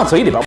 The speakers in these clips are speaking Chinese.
放嘴里边。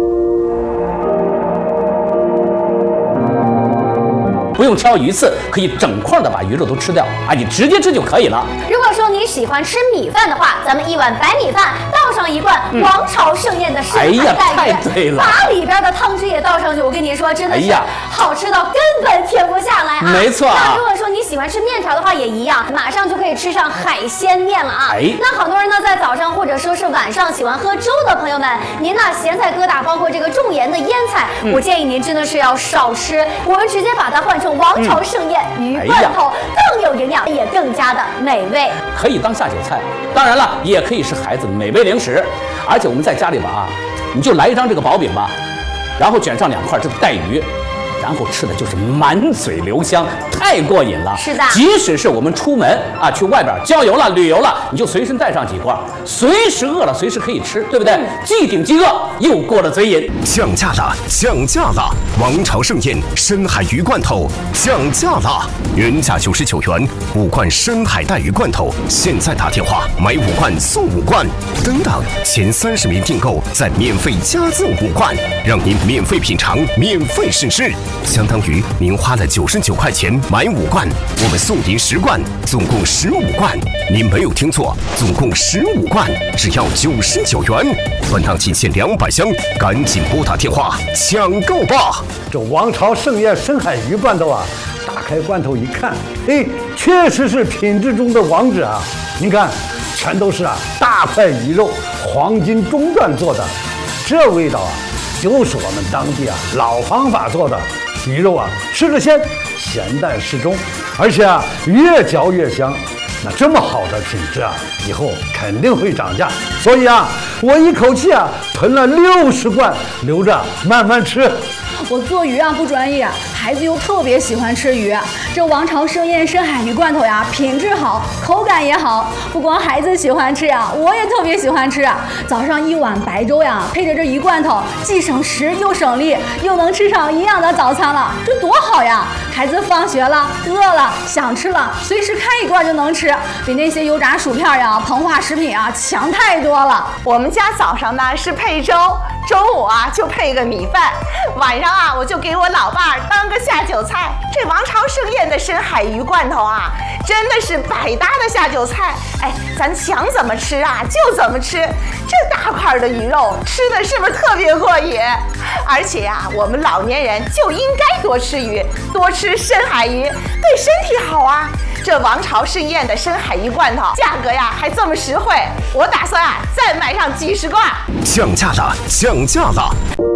不用挑鱼刺，可以整块的把鱼肉都吃掉啊！你直接吃就可以了。 如果说你喜欢吃米饭的话，咱们一碗白米饭倒上一罐王朝盛宴的深海带鱼， 太对了， 把里边的汤汁也倒上去，我跟你说，真的是好吃到根本停不下来啊！ 没错。 那如果说你喜欢吃面条的话，也一样，马上就可以吃上海鲜面了啊！那好多人呢，在早上或者说是晚上喜欢喝粥的朋友们，您呢咸菜疙瘩，包括这个重盐的腌菜，我建议您真的是要少吃，我们直接把它换成王朝盛宴鱼罐头，更有营养，也更加的美味， 可以当下酒菜。当然了，也可以是孩子的美味零食。而且我们在家里边啊，你就来一张这个薄饼吧，然后卷上2块这个带鱼，然后吃的就是满嘴留香，太过瘾了。 是的， 即使是我们出门啊，去外边郊游了、旅游了，你就随身带上几块，随时饿了随时可以吃，对不对？既顶饥饿，又过了嘴瘾。 降价了，降价了！王朝盛宴深海鱼罐头降价了，原价99元，5罐深海带鱼罐头，现在打电话买5罐送5罐，等等，前30名订购再免费加赠5罐，让您免费品尝，免费试吃。相当于您花了99块钱买5罐，我们送您10罐，总共15罐。您没有听错，总共15罐，只要99元。本档仅限200箱，赶紧拨打电话抢购吧！ 这王朝盛宴深海鱼罐头啊，打开罐头一看，哎，确实是品质中的王者啊！您看，全都是大块鱼肉，黄金中段做的，这味道啊，就是我们当地老方法做的。鱼肉吃着鲜，咸淡适中，而且越嚼越香。那这么好的品质以后肯定会涨价，所以我一口气囤了60罐，留着慢慢吃。 我做鱼不专业，孩子又特别喜欢吃鱼。这王朝盛宴深海鱼罐头品质好，口感也好，不光孩子喜欢吃我也特别喜欢吃。早上1碗白粥配着这鱼罐头，既省时又省力，又能吃上营养的早餐了，这多好呀！孩子放学了，饿了，想吃了，随时开一罐就能吃，比那些油炸薯片膨化食品强太多了。 我们家早上呢是配粥，中午就配个米饭，晚上我就给我老伴儿当个下酒菜。这王朝盛宴的深海鱼罐头真的是百搭的下酒菜。哎，咱想怎么吃就怎么吃，这大块的鱼肉吃的是不是特别过瘾？而且我们老年人就应该多吃鱼，多吃深海鱼，对身体好这王朝盛宴的深海鱼罐头价格还这么实惠，我打算再买上几10罐。 降价了，降价了！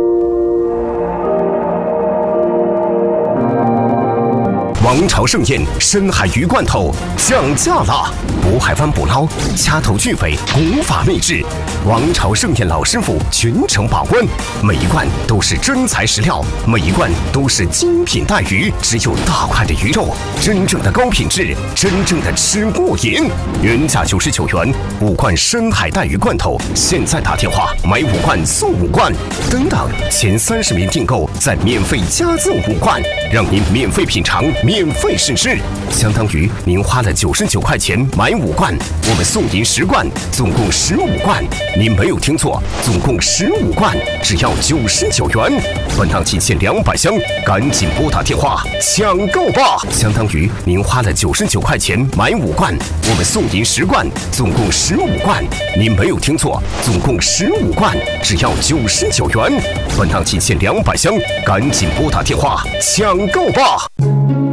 王朝盛宴深海鱼罐头降价了！渤海湾捕捞，掐头去尾，古法秘制。王朝盛宴老师傅全程把关，每一罐都是真材实料，每一罐都是精品带鱼，只有大块的鱼肉，真正的高品质，真正的吃过瘾。原价99元，5罐深海带鱼罐头，现在打电话买5罐送5罐，等等，前30名订购再免费加赠5罐，让您免费品尝，免费试吃，相当于您花了99块钱买5罐，我们送您10罐，总共15罐。您没有听错，总共15罐，只要99元。本档仅限200箱，赶紧拨打电话抢购吧！相当于您花了99块钱买5罐，我们送您10罐，总共15罐。您没有听错，总共15罐，只要99元。本档仅限200箱，赶紧拨打电话抢购吧！